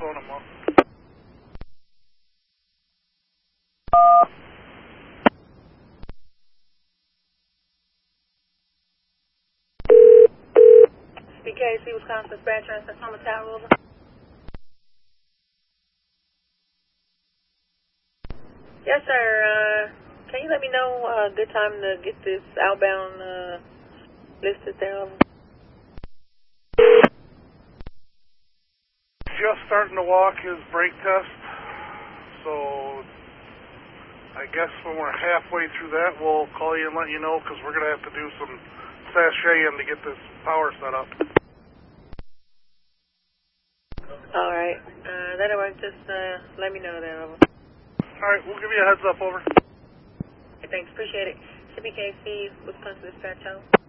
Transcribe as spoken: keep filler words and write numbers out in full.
phone him up. B K C, Wisconsin Dispatcher, Sonoma Tower, over. Yes, sir. Uh, can you let me know a uh, good time to get this outbound uh, listed there, over? Just starting to walk his brake test, so I guess when we're halfway through that, we'll call you and let you know, because we're going to have to do some sashaying to get this power set up. All right. Uh, that'll work. Just uh, let me know there, over. All right, we'll give you a heads up, over. Thanks. Appreciate it. C B K C, Wisconsin Dispatch, over.